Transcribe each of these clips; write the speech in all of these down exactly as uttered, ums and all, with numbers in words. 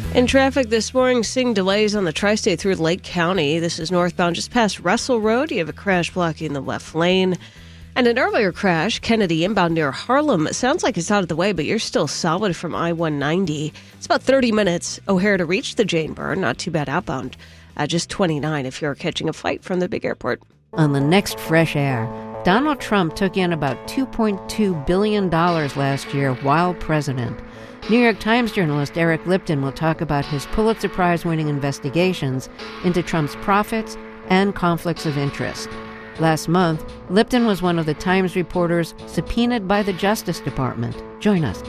In traffic this morning, seeing delays on the tri-state through Lake County. This is northbound just past Russell Road. You have a crash blocking the left lane. And an earlier crash, Kennedy inbound near Harlem. It sounds like it's out of the way, but you're still solid from I one ninety. It's about thirty minutes O'Hare to reach the Jane Byrne. Not too bad outbound. Uh, just twenty-nine if you're catching a flight from the big airport. On the next Fresh Air, Donald Trump took in about two point two billion dollars last year while president. New York Times journalist Eric Lipton will talk about his Pulitzer Prize-winning investigations into Trump's profits and conflicts of interest. Last month, Lipton was one of the Times reporters subpoenaed by the Justice Department. Join us.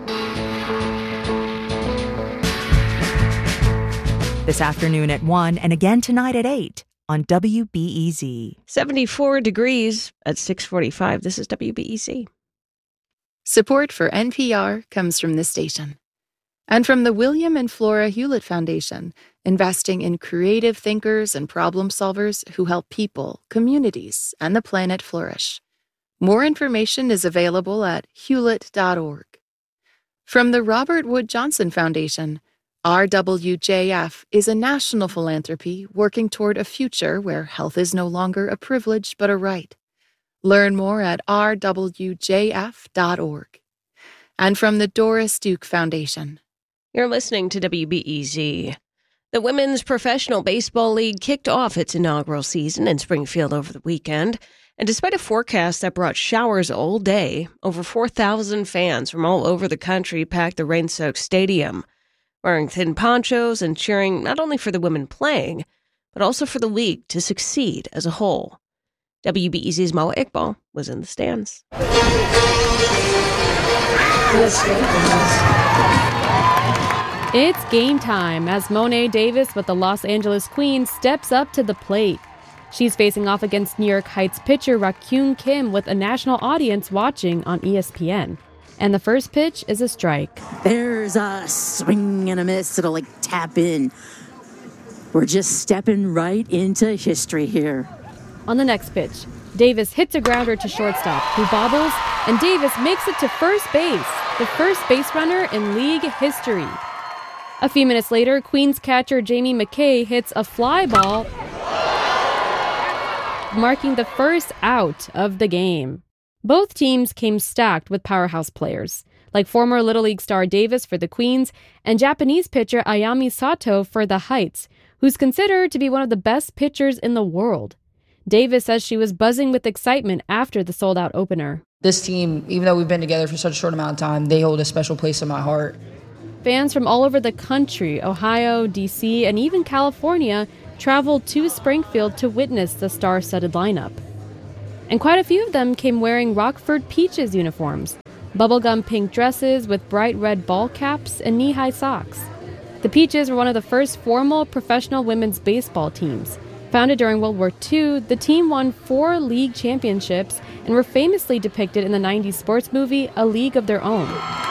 This afternoon at one and again tonight at eight on W B E Z. seventy-four degrees at six forty-five. This is W B E Z. Support for N P R comes from this station and from the William and Flora Hewlett Foundation, investing in creative thinkers and problem solvers who help people, communities, and the planet flourish. More information is available at hewlett dot org. From the Robert Wood Johnson Foundation, R W J F is a national philanthropy working toward a future where health is no longer a privilege but a right. Learn more at r w j f dot org. And from the Doris Duke Foundation. You're listening to W B E Z. The Women's Professional Baseball League kicked off its inaugural season in Springfield over the weekend. And despite a forecast that brought showers all day, over four thousand fans from all over the country packed the rain-soaked stadium, wearing thin ponchos and cheering not only for the women playing, but also for the league to succeed as a whole. W B E Z's Moa Iqbal was in the stands. It's game time as Mo'ne Davis with the Los Angeles Queens steps up to the plate. She's facing off against New York Heights pitcher Rakyun Kim with a national audience watching on E S P N. And the first pitch is a strike. There's a swing and a miss. It'll like tap in. We're just stepping right into history here. On the next pitch, Davis hits a grounder to shortstop, who bobbles, and Davis makes it to first base, the first base runner in league history. A few minutes later, Queens catcher Jamie McKay hits a fly ball, marking the first out of the game. Both teams came stacked with powerhouse players, like former Little League star Davis for the Queens and Japanese pitcher Ayami Sato for the Heights, who's considered to be one of the best pitchers in the world. Davis says she was buzzing with excitement after the sold-out opener. This team, even though we've been together for such a short amount of time, they hold a special place in my heart. Fans from all over the country, Ohio, D C, and even California, traveled to Springfield to witness the star-studded lineup. And quite a few of them came wearing Rockford Peaches uniforms, bubblegum pink dresses with bright red ball caps and knee-high socks. The Peaches were one of the first formal professional women's baseball teams. Founded during World War Two, the team won four league championships and were famously depicted in the nineties sports movie A League of Their Own.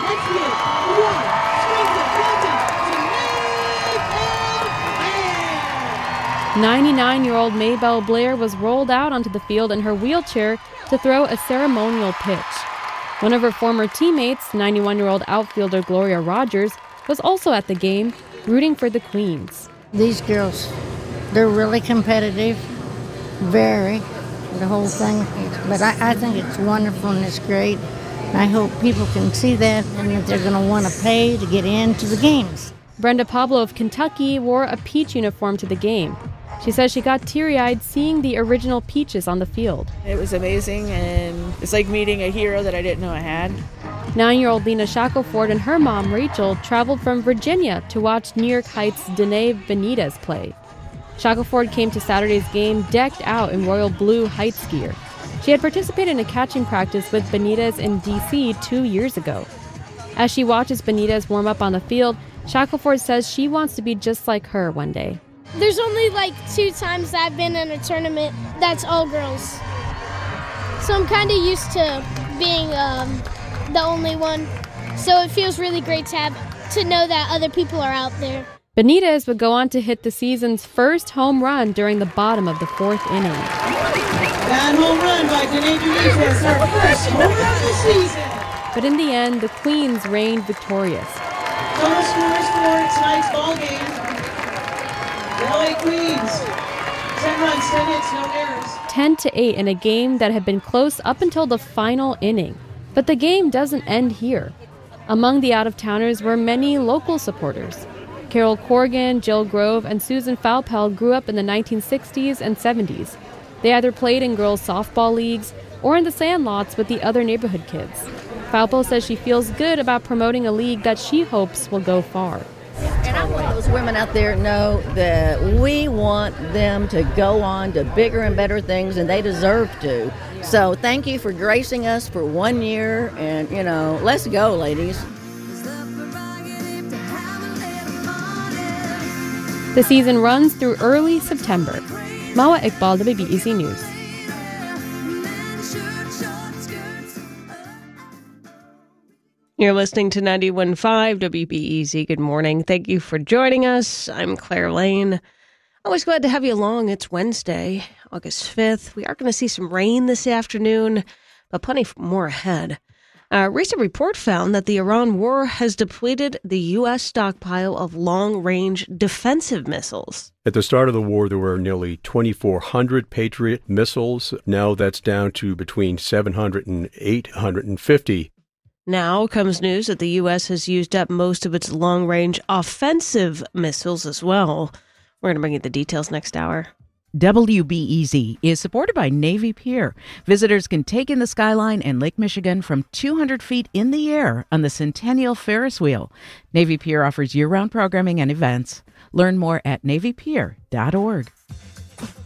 ninety-nine-year-old Maybelle Blair was rolled out onto the field in her wheelchair to throw a ceremonial pitch. One of her former teammates, ninety-one-year-old outfielder Gloria Rogers, was also at the game, rooting for the Queens. These girls, they're really competitive, very, the whole thing. But I, I think it's wonderful and it's great. I hope people can see that and that they're going to want to pay to get into the games. Brenda Pablo of Kentucky wore a Peach uniform to the game. She says she got teary-eyed seeing the original Peaches on the field. It was amazing, and it's like meeting a hero that I didn't know I had. Nine-year-old Lena Shackelford and her mom, Rachel, traveled from Virginia to watch New York Heights' Danae Benitez play. Shackelford came to Saturday's game decked out in royal blue Heights gear. She had participated in a catching practice with Benitez in D C two years ago. As she watches Benitez warm up on the field, Shackelford says she wants to be just like her one day. There's only like two times that I've been in a tournament that's all girls. So I'm kind of used to being um, the only one. So it feels really great to have to know that other people are out there. Benitez would go on to hit the season's first home run during the bottom of the fourth inning. That home run by Danae Benitez, her first home run of the season. But in the end, the Queens reigned victorious. Total scores for tonight's ball game. The L A Queens, ten runs, ten hits, no errors. ten to eight in a game that had been close up until the final inning. But the game doesn't end here. Among the out-of-towners were many local supporters. Carol Corrigan, Jill Grove, and Susan Falpel grew up in the nineteen sixties and seventies. They either played in girls' softball leagues or in the sandlots with the other neighborhood kids. Falpel says she feels good about promoting a league that she hopes will go far. And I want those women out there to know that we want them to go on to bigger and better things, and they deserve to. So thank you for gracing us for one year, and, you know, let's go, ladies. The season runs through early September. Mawa Iqbal, W B E Z News. You're listening to ninety-one point five W B E Z. Good morning. Thank you for joining us. I'm Claire Lane. Always glad to have you along. It's Wednesday, August fifth. We are going to see some rain this afternoon, but plenty more ahead. A recent report found that the Iran war has depleted the U S stockpile of long-range defensive missiles. At the start of the war, there were nearly twenty-four hundred Patriot missiles. Now that's down to between seven hundred and eight hundred fifty. Now comes news that the U S has used up most of its long-range offensive missiles as well. We're going to bring you the details next hour. W B E Z is supported by Navy Pier. Visitors can take in the skyline and Lake Michigan from two hundred feet in the air on the Centennial Ferris Wheel. Navy Pier offers year-round programming and events. Learn more at navy pier dot org.